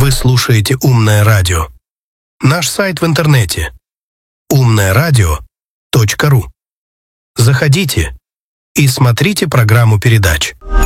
Вы слушаете «Умное радио». Наш сайт в интернете умное радио.ру. Заходите и смотрите программу передач.